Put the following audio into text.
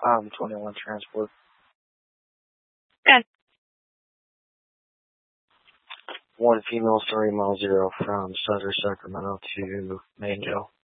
21 transport. Good. One female, 3 mile 0 from Sutter, Sacramento to Main Jail.